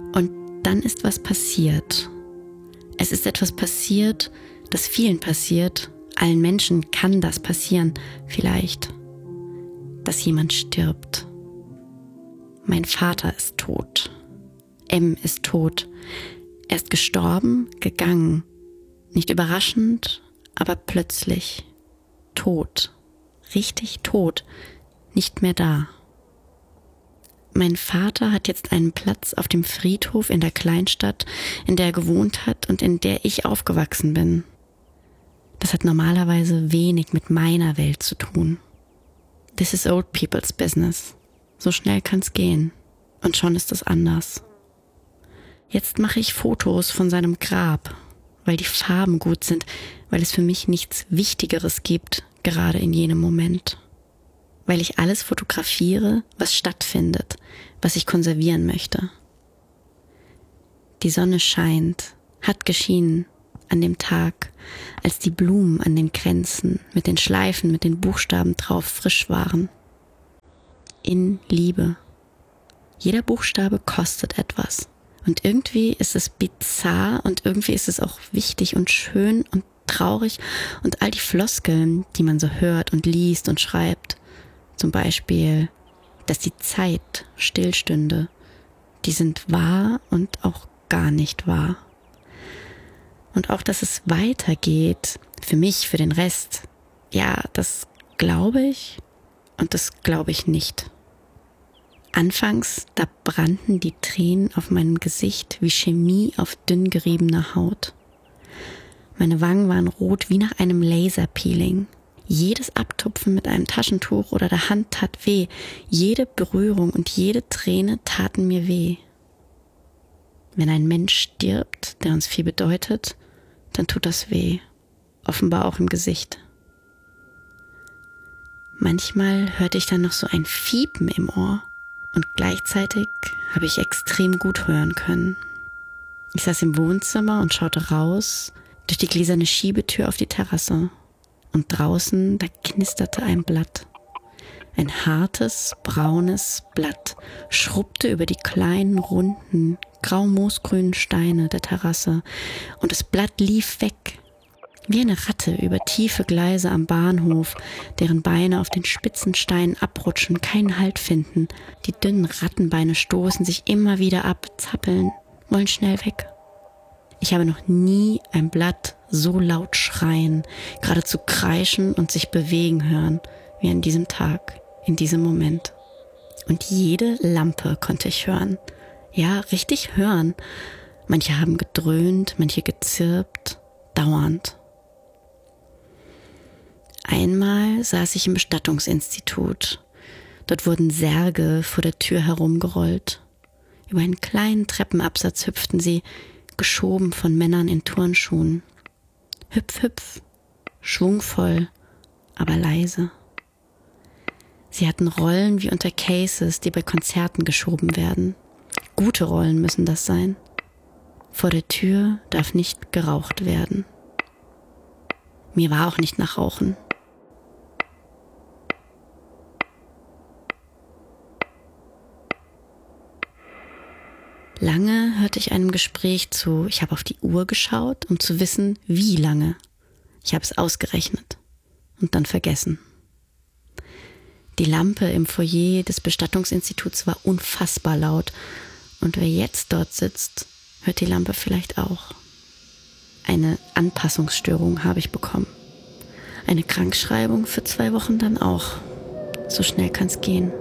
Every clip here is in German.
Und dann ist was passiert. Es ist etwas passiert, das vielen passiert. Allen Menschen kann das passieren, vielleicht, dass jemand stirbt. Mein Vater ist tot. M ist tot. Er ist gestorben, gegangen. Nicht überraschend, aber plötzlich. Tot. Richtig tot. Nicht mehr da. Mein Vater hat jetzt einen Platz auf dem Friedhof in der Kleinstadt, in der er gewohnt hat und in der ich aufgewachsen bin. Das hat normalerweise wenig mit meiner Welt zu tun. This is old people's business. So schnell kann's gehen. Und schon ist es anders. Jetzt mache ich Fotos von seinem Grab, weil die Farben gut sind, weil es für mich nichts Wichtigeres gibt, gerade in jenem Moment. Weil ich alles fotografiere, was stattfindet, was ich konservieren möchte. Die Sonne scheint, hat geschienen an dem Tag, als die Blumen an den Kränzen mit den Schleifen, mit den Buchstaben drauf frisch waren. In Liebe. Jeder Buchstabe kostet etwas. Und irgendwie ist es bizarr und irgendwie ist es auch wichtig und schön und traurig und all die Floskeln, die man so hört und liest und schreibt. Zum Beispiel, dass die Zeit stillstünde. Die sind wahr und auch gar nicht wahr. Und auch, dass es weitergeht, für mich, für den Rest, ja, das glaube ich und das glaube ich nicht. Anfangs, da brannten die Tränen auf meinem Gesicht wie Chemie auf dünn geriebener Haut. Meine Wangen waren rot wie nach einem Laserpeeling. Jedes Abtupfen mit einem Taschentuch oder der Hand tat weh. Jede Berührung und jede Träne taten mir weh. Wenn ein Mensch stirbt, der uns viel bedeutet, dann tut das weh. Offenbar auch im Gesicht. Manchmal hörte ich dann noch so ein Fiepen im Ohr und gleichzeitig habe ich extrem gut hören können. Ich saß im Wohnzimmer und schaute raus durch die gläserne Schiebetür auf die Terrasse. Und draußen, da knisterte ein Blatt. Ein hartes, braunes Blatt schrubbte über die kleinen, runden, grau-moosgrünen Steine der Terrasse und das Blatt lief weg, wie eine Ratte über tiefe Gleise am Bahnhof, deren Beine auf den spitzen Steinen abrutschen, keinen Halt finden. Die dünnen Rattenbeine stoßen sich immer wieder ab, zappeln, wollen schnell weg. Ich habe noch nie ein Blatt so laut schreien, geradezu kreischen und sich bewegen hören, wie an diesem Tag, in diesem Moment. Und jede Lampe konnte ich hören. Ja, richtig hören. Manche haben gedröhnt, manche gezirpt, dauernd. Einmal saß ich im Bestattungsinstitut. Dort wurden Särge vor der Tür herumgerollt. Über einen kleinen Treppenabsatz hüpften sie, geschoben von Männern in Turnschuhen. Hüpf, hüpf, schwungvoll, aber leise. Sie hatten Rollen wie unter Cases, die bei Konzerten geschoben werden. Gute Rollen müssen das sein. Vor der Tür darf nicht geraucht werden. Mir war auch nicht nach Rauchen. Lange hörte ich einem Gespräch zu. Ich habe auf die Uhr geschaut, um zu wissen, wie lange. Ich habe es ausgerechnet und dann vergessen. Die Lampe im Foyer des Bestattungsinstituts war unfassbar laut. Und wer jetzt dort sitzt, hört die Lampe vielleicht auch. Eine Anpassungsstörung habe ich bekommen. Eine Krankschreibung für 2 Wochen dann auch. So schnell kann's gehen.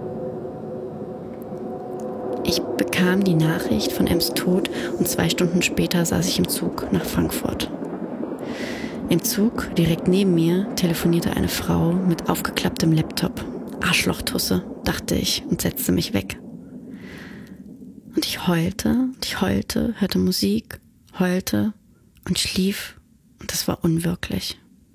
Ich bekam die Nachricht von Ems Tod und 2 Stunden später saß ich im Zug nach Frankfurt. Im Zug, direkt neben mir, telefonierte eine Frau mit aufgeklapptem Laptop. Arschlochtusse, dachte ich und setzte mich weg. Und ich heulte, hörte Musik, heulte und schlief und es war unwirklich.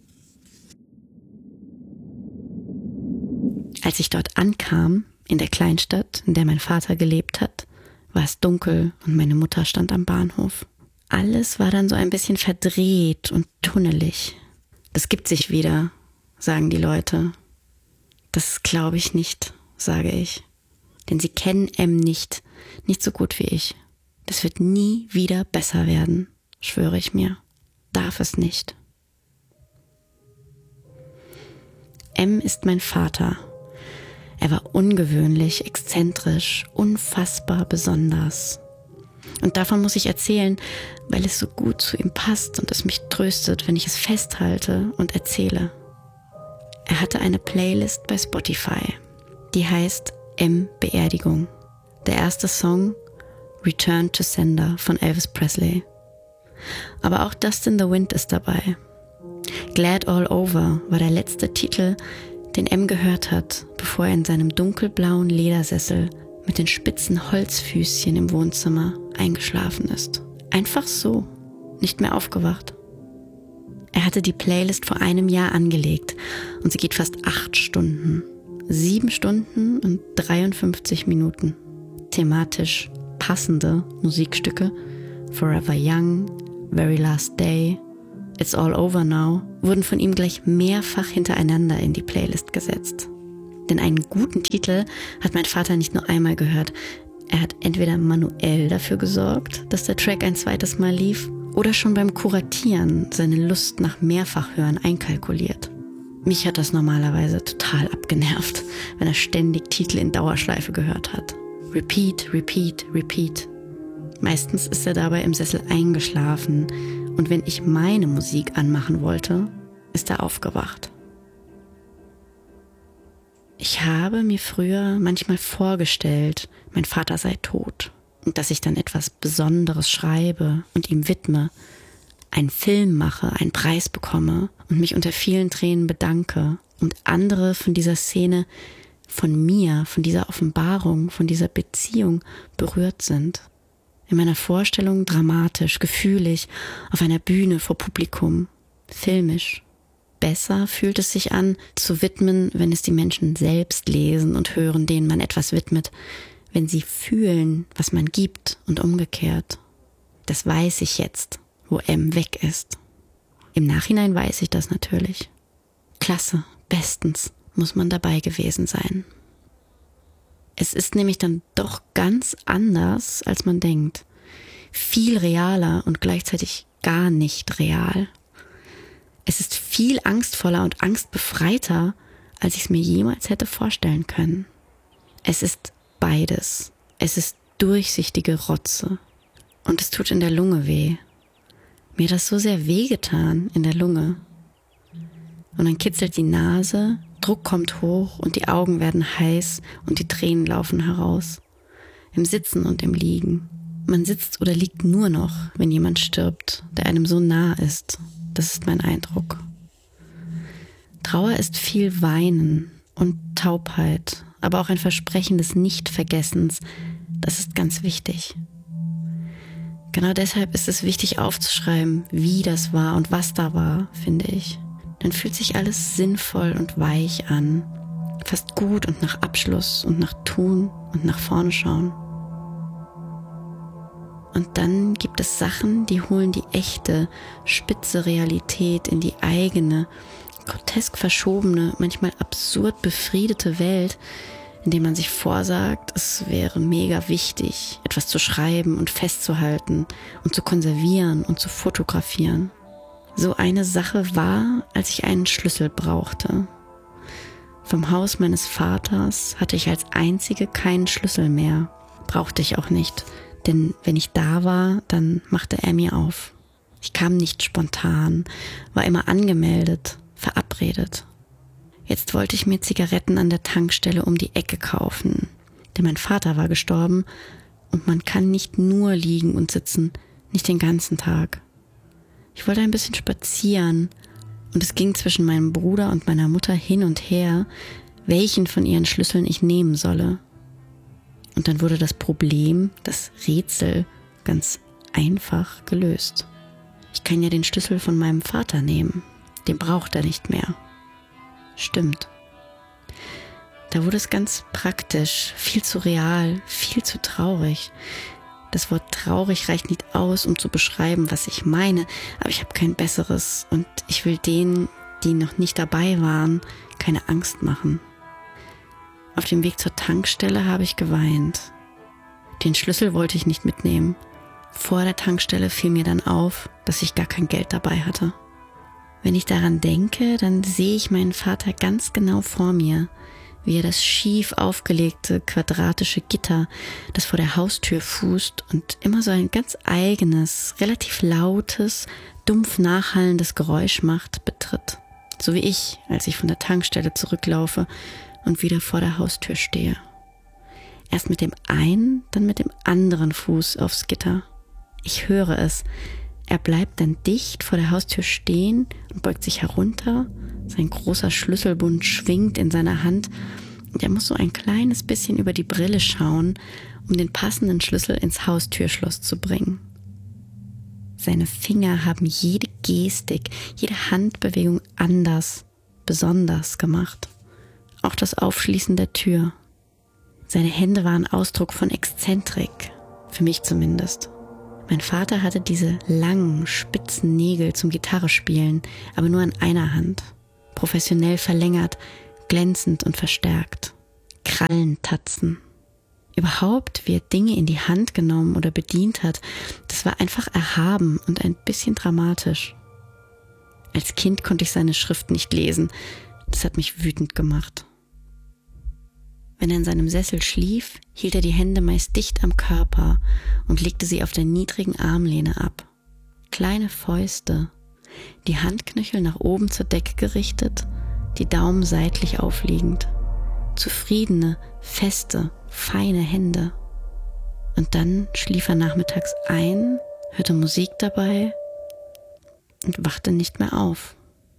Als ich dort ankam, in der Kleinstadt, in der mein Vater gelebt hat, war es dunkel und meine Mutter stand am Bahnhof. Alles war dann so ein bisschen verdreht und tunnelig. Das gibt sich wieder, sagen die Leute. Das glaube ich nicht, sage ich. Denn sie kennen M nicht so gut wie ich. Das wird nie wieder besser werden, schwöre ich mir. Darf es nicht. M ist mein Vater. Er war ungewöhnlich, exzentrisch, unfassbar besonders. Und davon muss ich erzählen, weil es so gut zu ihm passt und es mich tröstet, wenn ich es festhalte und erzähle. Er hatte eine Playlist bei Spotify, die heißt M Beerdigung. Der erste Song Return to Sender von Elvis Presley. Aber auch Dust in the Wind ist dabei. Glad All Over war der letzte Titel, den M gehört hat, bevor er in seinem dunkelblauen Ledersessel mit den spitzen Holzfüßchen im Wohnzimmer eingeschlafen ist. Einfach so, nicht mehr aufgewacht. Er hatte die Playlist vor einem Jahr angelegt und sie geht fast 8 Stunden. 7 Stunden und 53 Minuten. Thematisch passende Musikstücke, Forever Young, Very Last Day, It's All Over Now, wurden von ihm gleich mehrfach hintereinander in die Playlist gesetzt. Denn einen guten Titel hat mein Vater nicht nur einmal gehört. Er hat entweder manuell dafür gesorgt, dass der Track ein zweites Mal lief, oder schon beim Kuratieren seine Lust nach Mehrfachhören einkalkuliert. Mich hat das normalerweise total abgenervt, wenn er ständig Titel in Dauerschleife gehört hat. Repeat, repeat, repeat. Meistens ist er dabei im Sessel eingeschlafen und wenn ich meine Musik anmachen wollte, ist er aufgewacht. Ich habe mir früher manchmal vorgestellt, mein Vater sei tot und dass ich dann etwas Besonderes schreibe und ihm widme, einen Film mache, einen Preis bekomme und mich unter vielen Tränen bedanke und andere von dieser Szene, von mir, von dieser Offenbarung, von dieser Beziehung berührt sind. In meiner Vorstellung dramatisch, gefühlig, auf einer Bühne vor Publikum, filmisch. Besser fühlt es sich an, zu widmen, wenn es die Menschen selbst lesen und hören, denen man etwas widmet, wenn sie fühlen, was man gibt und umgekehrt. Das weiß ich jetzt, wo M weg ist. Im Nachhinein weiß ich das natürlich. Klasse, bestens, muss man dabei gewesen sein. Es ist nämlich dann doch ganz anders, als man denkt. Viel realer und gleichzeitig gar nicht real. Es ist viel angstvoller und angstbefreiter, als ich es mir jemals hätte vorstellen können. Es ist beides. Es ist durchsichtige Rotze. Und es tut in der Lunge weh. Mir hat das so sehr wehgetan in der Lunge. Und dann kitzelt die Nase, Druck kommt hoch und die Augen werden heiß und die Tränen laufen heraus. Im Sitzen und im Liegen. Man sitzt oder liegt nur noch, wenn jemand stirbt, der einem so nah ist. Das ist mein Eindruck. Trauer ist viel Weinen und Taubheit, aber auch ein Versprechen des Nichtvergessens. Das ist ganz wichtig. Genau deshalb ist es wichtig aufzuschreiben, wie das war und was da war, finde ich. Dann fühlt sich alles sinnvoll und weich an, fast gut und nach Abschluss und nach Tun und nach vorne schauen. Und dann gibt es Sachen, die holen die echte, spitze Realität in die eigene, grotesk verschobene, manchmal absurd befriedete Welt, in der man sich vorsagt, es wäre mega wichtig, etwas zu schreiben und festzuhalten und zu konservieren und zu fotografieren. So eine Sache war, als ich einen Schlüssel brauchte. Vom Haus meines Vaters hatte ich als einzige keinen Schlüssel mehr. Brauchte ich auch nicht, denn wenn ich da war, dann machte er mir auf. Ich kam nicht spontan, war immer angemeldet, verabredet. Jetzt wollte ich mir Zigaretten an der Tankstelle um die Ecke kaufen, denn mein Vater war gestorben und man kann nicht nur liegen und sitzen, nicht den ganzen Tag. Ich wollte ein bisschen spazieren und es ging zwischen meinem Bruder und meiner Mutter hin und her, welchen von ihren Schlüsseln ich nehmen solle. Und dann wurde das Problem, das Rätsel, ganz einfach gelöst. Ich kann ja den Schlüssel von meinem Vater nehmen, den braucht er nicht mehr. Stimmt. Da wurde es ganz praktisch, viel zu real, viel zu traurig. Das Wort traurig reicht nicht aus, um zu beschreiben, was ich meine, aber ich habe kein besseres und ich will denen, die noch nicht dabei waren, keine Angst machen. Auf dem Weg zur Tankstelle habe ich geweint. Den Schlüssel wollte ich nicht mitnehmen Vor der Tankstelle fiel mir dann auf, dass ich gar kein Geld dabei hatte. Wenn ich daran denke, dann sehe ich meinen Vater ganz genau vor mir, wie er das schief aufgelegte quadratische Gitter, das vor der Haustür fußt und immer so ein ganz eigenes, relativ lautes, dumpf nachhallendes Geräusch macht, betritt. So wie ich, als ich von der Tankstelle zurücklaufe und wieder vor der Haustür stehe. Erst mit dem einen, dann mit dem anderen Fuß aufs Gitter. Ich höre es. Er bleibt dann dicht vor der Haustür stehen und beugt sich herunter. Sein großer Schlüsselbund schwingt in seiner Hand und er muss so ein kleines bisschen über die Brille schauen, um den passenden Schlüssel ins Haustürschloss zu bringen. Seine Finger haben jede Gestik, jede Handbewegung anders, besonders gemacht. Auch das Aufschließen der Tür. Seine Hände waren Ausdruck von Exzentrik, für mich zumindest. Mein Vater hatte diese langen, spitzen Nägel zum Gitarrespielen, aber nur an einer Hand. Professionell verlängert, glänzend und verstärkt. Krallentatzen. Überhaupt, wie er Dinge in die Hand genommen oder bedient hat, das war einfach erhaben und ein bisschen dramatisch. Als Kind konnte ich seine Schrift nicht lesen. Das hat mich wütend gemacht. Wenn er in seinem Sessel schlief, hielt er die Hände meist dicht am Körper und legte sie auf der niedrigen Armlehne ab. Kleine Fäuste, die Handknöchel nach oben zur Decke gerichtet, die Daumen seitlich aufliegend. Zufriedene, feste, feine Hände. Und dann schlief er nachmittags ein, hörte Musik dabei und wachte nicht mehr auf.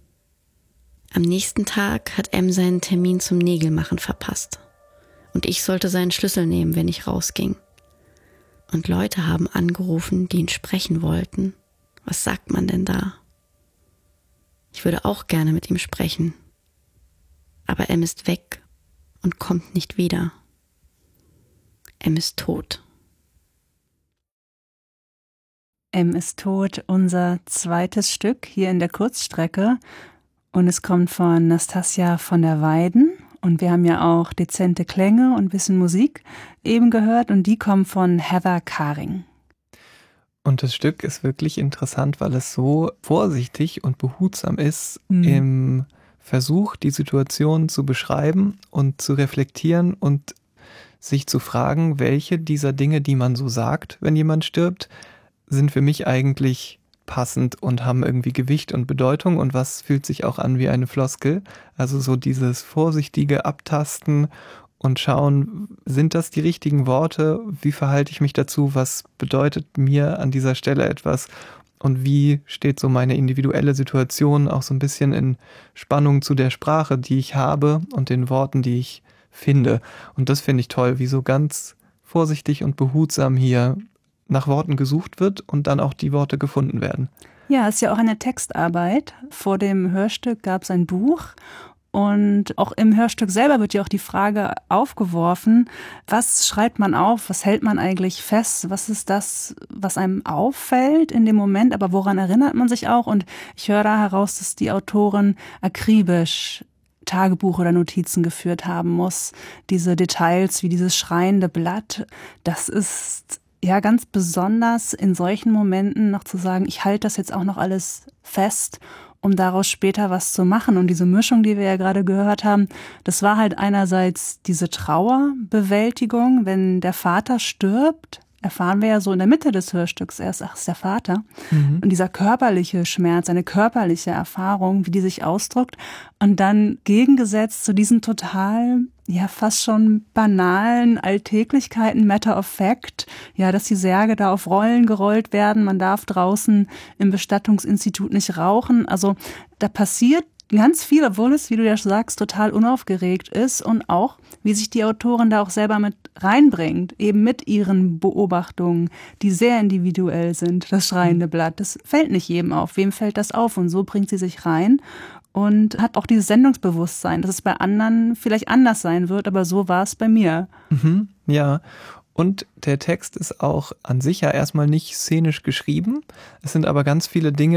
Am nächsten Tag hat M seinen Termin zum Nägelmachen verpasst. Und ich sollte seinen Schlüssel nehmen, wenn ich rausging. Und Leute haben angerufen, die ihn sprechen wollten. Was sagt man denn da? Ich würde auch gerne mit ihm sprechen. Aber M ist weg und kommt nicht wieder. M ist tot. M ist tot, unser zweites Stück hier in der Kurzstrecke. Und es kommt von Nastassja von der Weiden. Und wir haben ja auch dezente Klänge und ein bisschen Musik eben gehört. Und die kommen von Heather Karing. Und das Stück ist wirklich interessant, weil es so vorsichtig und behutsam ist im Versuch, die Situation zu beschreiben und zu reflektieren und sich zu fragen, welche dieser Dinge, die man so sagt, wenn jemand stirbt, sind für mich eigentlich passend und haben irgendwie Gewicht und Bedeutung und was fühlt sich auch an wie eine Floskel. Also so dieses vorsichtige Abtasten und schauen, sind das die richtigen Worte? Wie verhalte ich mich dazu? Was bedeutet mir an dieser Stelle etwas? Und wie steht so meine individuelle Situation auch so ein bisschen in Spannung zu der Sprache, die ich habe und den Worten, die ich finde? Und das finde ich toll, wie so ganz vorsichtig und behutsam hier nach Worten gesucht wird und dann auch die Worte gefunden werden. Ja, es ist ja auch eine Textarbeit. Vor dem Hörstück gab es ein Buch und auch im Hörstück selber wird ja auch die Frage aufgeworfen, was schreibt man auf, was hält man eigentlich fest, was ist das, was einem auffällt in dem Moment, aber woran erinnert man sich auch? Und ich höre da heraus, dass die Autorin akribisch Tagebuch oder Notizen geführt haben muss. Diese Details wie dieses schreiende Blatt, das ist ja ganz besonders in solchen Momenten noch zu sagen, ich halte das jetzt auch noch alles fest, um daraus später was zu machen. Und diese Mischung, die wir ja gerade gehört haben, das war halt einerseits diese Trauerbewältigung, wenn der Vater stirbt, erfahren wir ja so in der Mitte des Hörstücks erst, ach, ist der Vater. Und dieser körperliche Schmerz, eine körperliche Erfahrung, wie die sich ausdrückt. Und dann gegengesetzt zu diesen total, ja, fast schon banalen Alltäglichkeiten, Matter of Fact. Ja, dass die Särge da auf Rollen gerollt werden. Man darf draußen im Bestattungsinstitut nicht rauchen. Also da passiert ganz viel, obwohl es, wie du ja sagst, total unaufgeregt ist und auch, wie sich die Autorin da auch selber mit reinbringt, eben mit ihren Beobachtungen, die sehr individuell sind, das schreiende Blatt. Das fällt nicht jedem auf. Wem fällt das auf? Und so bringt sie sich rein und hat auch dieses Sendungsbewusstsein, dass es bei anderen vielleicht anders sein wird, aber so war es bei mir. Ja, und der Text ist auch an sich ja erstmal nicht szenisch geschrieben. Es sind aber ganz viele Dinge,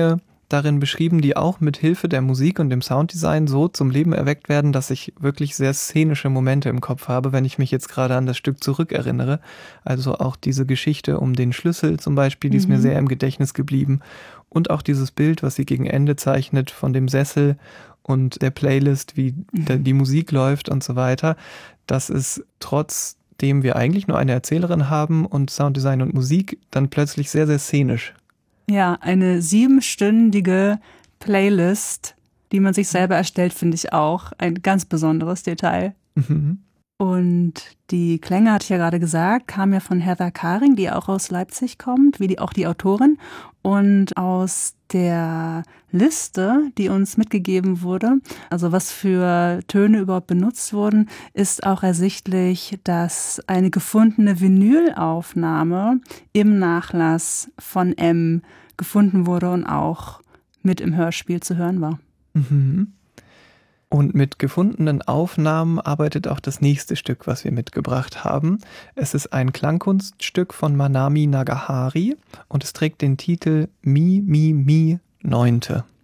darin beschrieben, die auch mit Hilfe der Musik und dem Sounddesign so zum Leben erweckt werden, dass ich wirklich sehr szenische Momente im Kopf habe, wenn ich mich jetzt gerade an das Stück zurückerinnere. Also auch diese Geschichte um den Schlüssel zum Beispiel, die ist mir sehr im Gedächtnis geblieben. Und auch dieses Bild, was sie gegen Ende zeichnet von dem Sessel und der Playlist, wie die Musik läuft und so weiter. Das ist trotzdem wir eigentlich nur eine Erzählerin haben und Sounddesign und Musik, dann plötzlich sehr, sehr szenisch. Ja, eine 7-stündige Playlist, die man sich selber erstellt, finde ich auch ein ganz besonderes Detail. Mhm. Und die Klänge, hatte ich ja gerade gesagt, kamen ja von Heather Karing, die auch aus Leipzig kommt, wie auch die Autorin. Und aus der Liste, die uns mitgegeben wurde, also was für Töne überhaupt benutzt wurden, ist auch ersichtlich, dass eine gefundene Vinylaufnahme im Nachlass von M gefunden wurde und auch mit im Hörspiel zu hören war. Mhm. Und mit gefundenen Aufnahmen arbeitet auch das nächste Stück, was wir mitgebracht haben. Es ist ein Klangkunststück von Manami Nagahari und es trägt den Titel Mi, Mi, Mi, 9.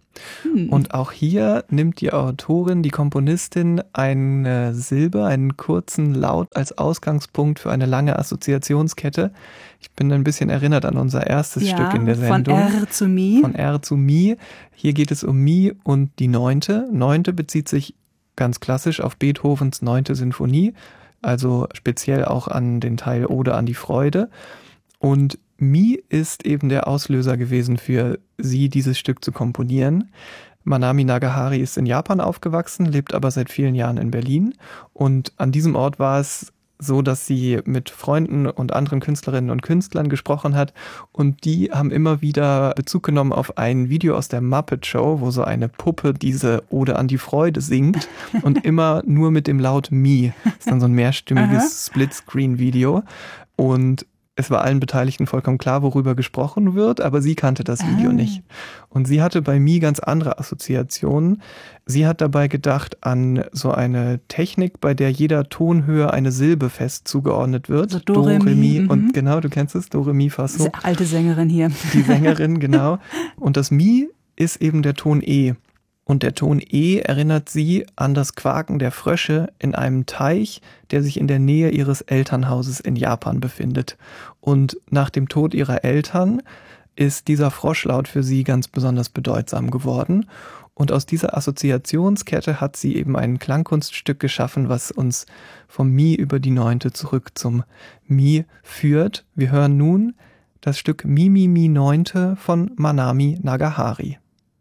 Und auch hier nimmt die Autorin, die Komponistin, eine Silbe, einen kurzen Laut als Ausgangspunkt für eine lange Assoziationskette. Ich bin ein bisschen erinnert an unser erstes Stück in der Sendung. Von R zu Mi. Von R zu Mi. Hier geht es um Mi und die 9. 9. bezieht sich ganz klassisch auf Beethovens 9. Sinfonie, also speziell auch an den Teil Ode an die Freude. Und Mi ist eben der Auslöser gewesen für sie, dieses Stück zu komponieren. Manami Nagahari ist in Japan aufgewachsen, lebt aber seit vielen Jahren in Berlin. Und an diesem Ort war es so, dass sie mit Freunden und anderen Künstlerinnen und Künstlern gesprochen hat. Und die haben immer wieder Bezug genommen auf ein Video aus der Muppet Show, wo so eine Puppe diese Ode an die Freude singt und immer nur mit dem Laut Mi. Das ist dann so ein mehrstimmiges Splitscreen-Video. Und es war allen Beteiligten vollkommen klar, worüber gesprochen wird, aber sie kannte das Video nicht. Und sie hatte bei Mi ganz andere Assoziationen. Sie hat dabei gedacht an so eine Technik, bei der jeder Tonhöhe eine Silbe fest zugeordnet wird. Also Do, Re, Mi. Und genau, du kennst es, Do, Re, Mi, Fa, So. Alte Sängerin hier. Die Sängerin, genau. Und das Mi ist eben der Ton E. Und der Ton E erinnert sie an das Quaken der Frösche in einem Teich, der sich in der Nähe ihres Elternhauses in Japan befindet. Und nach dem Tod ihrer Eltern ist dieser Froschlaut für sie ganz besonders bedeutsam geworden. Und aus dieser Assoziationskette hat sie eben ein Klangkunststück geschaffen, was uns vom Mi über die 9. zurück zum Mi führt. Wir hören nun das Stück Mi, Mi, Mi, 9. von Manami Nagahari.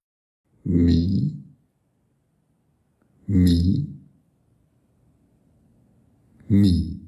Mi, Mi, Mi.